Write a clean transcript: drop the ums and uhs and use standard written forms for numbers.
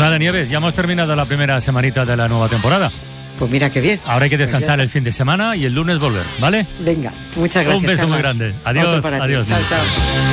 nada, Nieves, ya hemos terminado la primera semanita de la nueva temporada. Pues mira qué bien. Ahora hay que descansar el fin de semana y el lunes volver, ¿vale? Venga, muchas gracias. Un beso Carlos. muy grande. Adiós, adiós. Chao, chao.